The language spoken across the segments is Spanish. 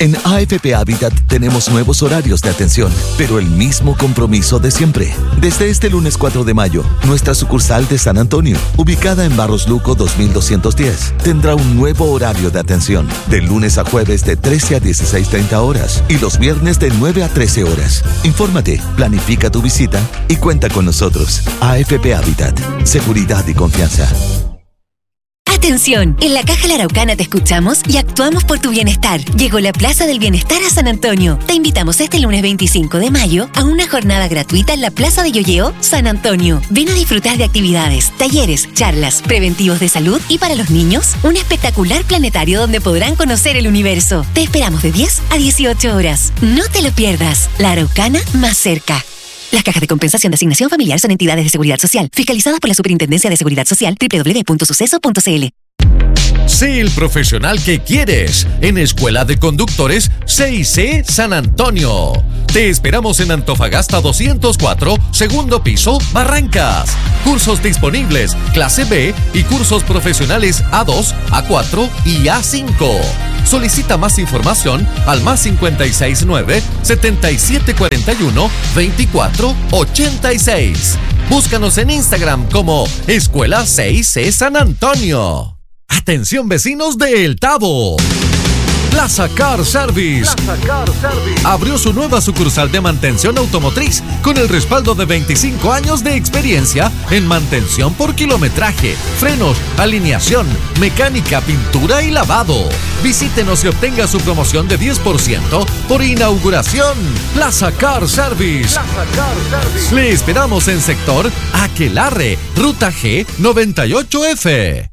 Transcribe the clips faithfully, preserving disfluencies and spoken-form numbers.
En A F P Habitat tenemos nuevos horarios de atención, pero el mismo compromiso de siempre. Desde este lunes cuatro de mayo, nuestra sucursal de San Antonio, ubicada en Barros Luco dos mil doscientos diez, tendrá un nuevo horario de atención, de lunes a jueves de trece a dieciséis treinta horas y los viernes de nueve a trece horas. Infórmate, planifica tu visita y cuenta con nosotros. A F P Habitat, seguridad y confianza. Atención, en la Caja La Araucana te escuchamos y actuamos por tu bienestar. Llegó la Plaza del Bienestar a San Antonio. Te invitamos este lunes veinticinco de mayo a una jornada gratuita en la Plaza de Yoyeo, San Antonio. Ven a disfrutar de actividades, talleres, charlas, preventivos de salud y para los niños, un espectacular planetario donde podrán conocer el universo. Te esperamos de diez a dieciocho horas. No te lo pierdas. La Araucana más cerca. Las cajas de compensación de asignación familiar son entidades de seguridad social, fiscalizadas por la Superintendencia de Seguridad Social, doble u doble u doble u punto suceso punto c l. Sé el profesional que quieres en Escuela de Conductores C I C San Antonio. Te esperamos en Antofagasta doscientos cuatro, segundo piso, Barrancas. Cursos disponibles, clase B y cursos profesionales A dos, A cuatro y A cinco. Solicita más información al más cincuenta y seis nueve, setenta y siete cuarenta y uno, veinticuatro ochenta y seis. Búscanos en Instagram como Escuela C I C San Antonio. Atención vecinos de El Tabo. Plaza Car Service. Plaza Car Service abrió su nueva sucursal de mantención automotriz con el respaldo de veinticinco años de experiencia en mantención por kilometraje, frenos, alineación, mecánica, pintura y lavado. Visítenos y obtenga su promoción de diez por ciento por inauguración. Plaza Car Service. Plaza Car Service. Le esperamos en sector Aquelarre, Ruta G noventa y ocho F.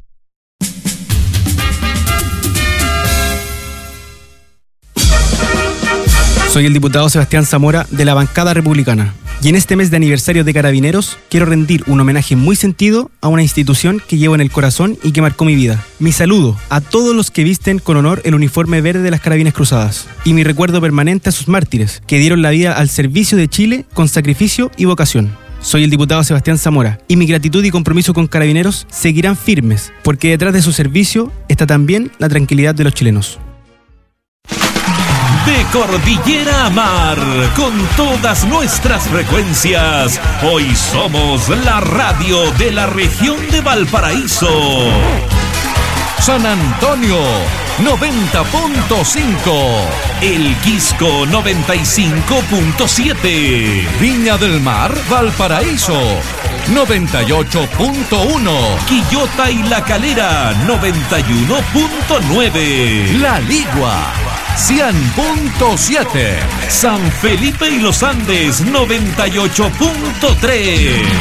Soy el diputado Sebastián Zamora de la bancada republicana y en este mes de aniversario de Carabineros quiero rendir un homenaje muy sentido a una institución que llevo en el corazón y que marcó mi vida. Mi saludo a todos los que visten con honor el uniforme verde de las Carabinas Cruzadas y mi recuerdo permanente a sus mártires que dieron la vida al servicio de Chile con sacrificio y vocación. Soy el diputado Sebastián Zamora y mi gratitud y compromiso con Carabineros seguirán firmes porque detrás de su servicio está también la tranquilidad de los chilenos. De cordillera a mar, con todas nuestras frecuencias, hoy somos la radio de la región de Valparaíso. San Antonio, noventa punto cinco. El Quisco, noventa y cinco punto siete. Viña del Mar, Valparaíso, noventa y ocho punto uno. Quillota y La Calera, noventa y uno punto nueve. La Ligua, cien punto siete. San Felipe y los Andes, noventa y ocho punto tres.